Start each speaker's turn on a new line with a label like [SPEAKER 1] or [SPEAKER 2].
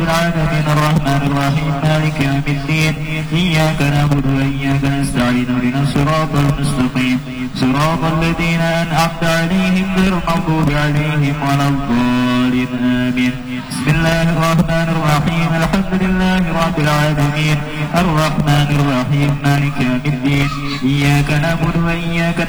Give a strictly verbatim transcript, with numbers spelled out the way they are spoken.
[SPEAKER 1] العالمين الرحمن الرحيم مالك يوم الدين إياك نعبد وإياك نستعين اهدنا الصراط المستقيم صراط الذين أنعمت عليهم غير المغضوب عليهم ولا الضالين آمين. بسم الله الرحمن الرحيم الحمد لله رب العالمين الرحمن الرحيم مالك يوم الدين إياك نعبد وإياك